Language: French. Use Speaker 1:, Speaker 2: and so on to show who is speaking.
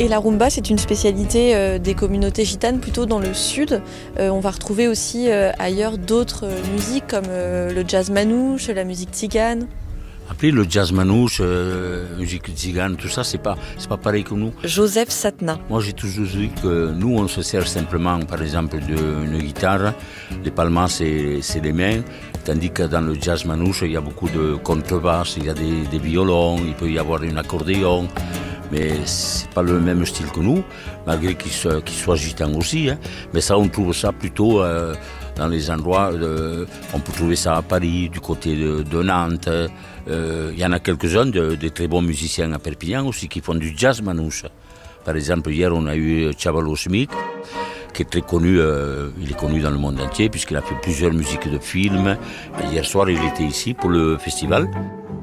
Speaker 1: Et la rumba, c'est une spécialité des communautés gitanes plutôt dans le sud. On va retrouver aussi ailleurs d'autres musiques comme le jazz manouche, la musique tzigane.
Speaker 2: Après, le jazz manouche, musique tzigane, tout ça, c'est pas pareil que nous.
Speaker 1: Joseph Satna.
Speaker 2: Moi, j'ai toujours dit que nous, on se sert simplement, par exemple, d'une guitare. Les palmas, c'est les mains. Tandis que dans le jazz manouche, il y a beaucoup de contrebasses, il y a des violons, il peut y avoir un accordéon. Mais c'est pas le même style que nous, malgré qu'il soit gitan aussi. Hein. Mais ça, on trouve ça plutôt dans les endroits, on peut trouver ça à Paris, du côté de Nantes. Il y en a quelques-uns de très bons musiciens à Perpignan aussi qui font du jazz manouche. Par exemple, hier, on a eu Chavalo Smith, qui est très connu, il est connu dans le monde entier puisqu'il a fait plusieurs musiques de films. Et hier soir, il était ici pour le festival.